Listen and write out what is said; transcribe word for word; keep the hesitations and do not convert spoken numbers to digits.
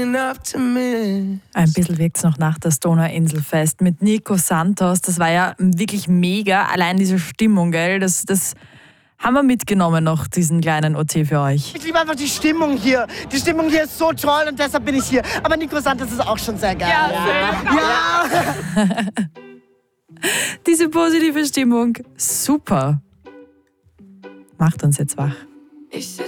Ein bisschen wirkt es noch nach das Donauinselfest mit Nico Santos. Das war ja wirklich mega. Allein diese Stimmung, gell? Das, das haben wir mitgenommen noch, diesen kleinen O T für euch. Ich liebe einfach die Stimmung hier. Die Stimmung hier ist so toll und deshalb bin ich hier. Aber Nico Santos ist auch schon sehr geil. Ja, ja. ja. Diese positive Stimmung, super. Macht uns jetzt wach. Ich